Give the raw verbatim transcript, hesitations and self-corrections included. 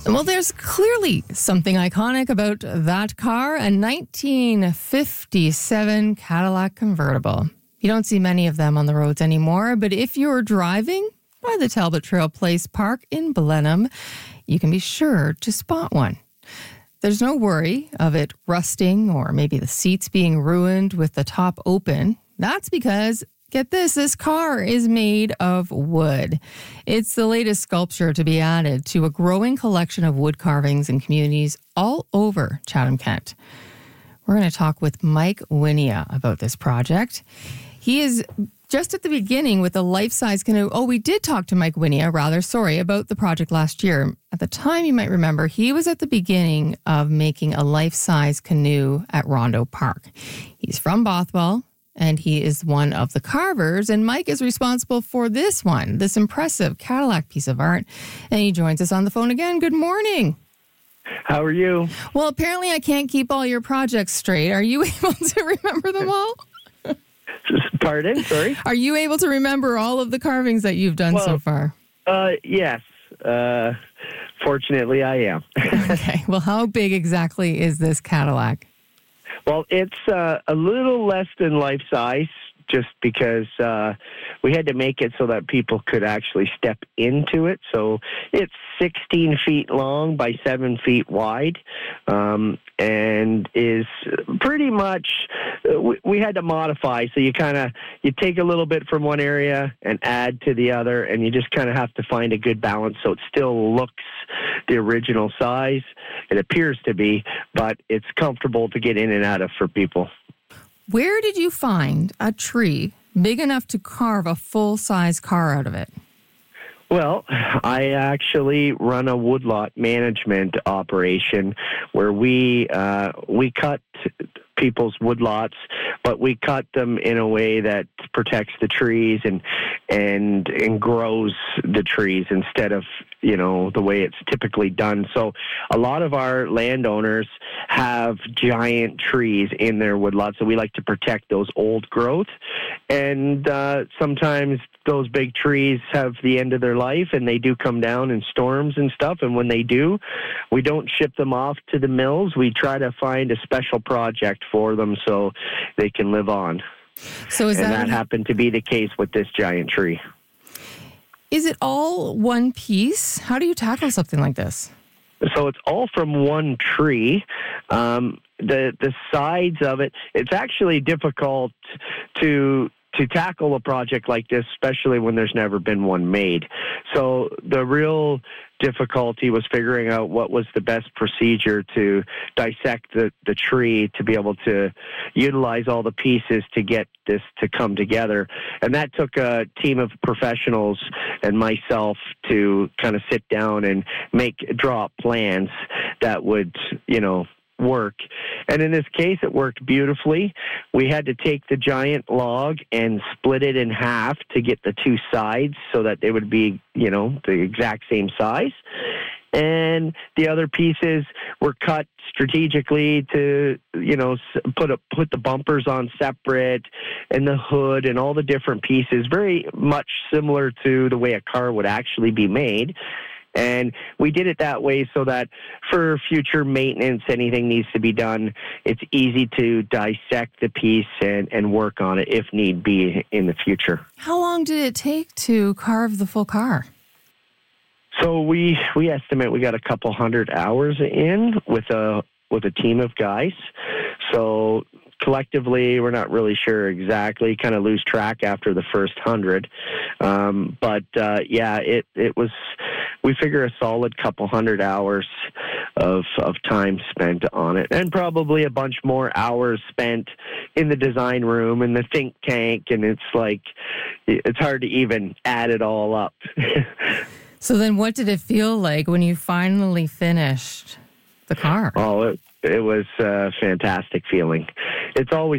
Well, there's clearly something iconic about that car, a nineteen fifty-seven Cadillac convertible. You don't see many of them on the roads anymore, but if you're driving by the Talbot Trail Place Park in Blenheim, you can be sure to spot one. There's no worry of it rusting or maybe the seats being ruined with the top open. That's because, get this, this car is made of wood. It's the latest sculpture to be added to a growing collection of wood carvings in communities all over Chatham-Kent. We're going to talk with Mike Winia about this project. He is just at the beginning with a life-size canoe. Oh, we did talk to Mike Winia, rather, sorry, about the project last year. At the time, you might remember, he was at the beginning of making a life-size canoe at Rondo Park. He's from Bothwell, and he is one of the carvers, and Mike is responsible for this one, this impressive Cadillac piece of art, and he joins us on the phone again. Good morning. How are you? Well, apparently I can't keep all your projects straight. Are you able to remember them all? Pardon? Sorry? Are you able to remember all of the carvings that you've done well, so far? Uh, yes. Uh, fortunately, I am. Okay. Well, how big exactly is this Cadillac? Well, it's uh, a little less than life size, just because uh, we had to make it so that people could actually step into it. So it's sixteen feet long by seven feet wide, um, and is pretty much, we, we had to modify. So you kind of, you take a little bit from one area and add to the other, and you just kind of have to find a good balance so it still looks the original size. It appears to be, but it's comfortable to get in and out of for people. Where did you find a tree big enough to carve a full-size car out of it? Well, I actually run a woodlot management operation where we uh, we cut people's woodlots, but we cut them in a way that protects the trees and and and grows the trees instead of, you know, the way it's typically done. So a lot of our landowners have giant trees in their woodlots, so we like to protect those old growth. And uh, sometimes those big trees have the end of their life, and they do come down in storms and stuff. And when they do, we don't ship them off to the mills. We try to find a special project for them so they can live on. So is and that, that happened to be the case with this giant tree. Is it all one piece? How do you tackle something like this? So it's all from one tree. Um, the the sides of it, it's actually difficult to to tackle a project like this, especially when there's never been one made. So the real difficulty was figuring out what was the best procedure to dissect the, the tree to be able to utilize all the pieces to get this to come together. And that took a team of professionals and myself to kind of sit down and make, draw up plans that would, you know, work. And in this case, it worked beautifully. We had to take the giant log and split it in half to get the two sides so that they would be, you know, the exact same size. And the other pieces were cut strategically to, you know, put a, put the bumpers on separate and the hood and all the different pieces, very much similar to the way a car would actually be made. And we did it that way so that for future maintenance, anything needs to be done, it's easy to dissect the piece and, and work on it if need be in the future. How long did it take to carve the full car? So we we estimate we got a couple hundred hours in with a with a team of guys. So collectively, we're not really sure exactly, kind of lose track after the first hundred. Um, but uh, yeah, it, it was, we figure a solid couple hundred hours of, of time spent on it, and probably a bunch more hours spent in the design room and the think tank. And it's like, it's hard to even add it all up. So then what did it feel like when you finally finished the car? Oh, it, it was a fantastic feeling. It's always